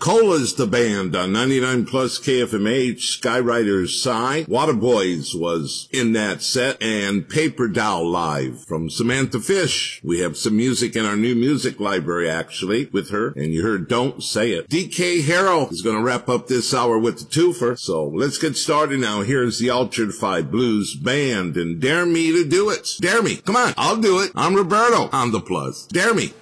Cola's the band on 99 plus KFMH. Skywriter's Sigh. Waterboys was in that set. And Paper Doll live from Samantha Fish. We have some music in our new music library, actually, with her. And you heard Don't Say It. DK Harrow is going to wrap up this hour with the twofer. So let's get started now. Here's the Ultradified Blues Band and Dare Me to Do It. Dare me. Come on. I'll do it. I'm Roberto on the Plus. Dare me.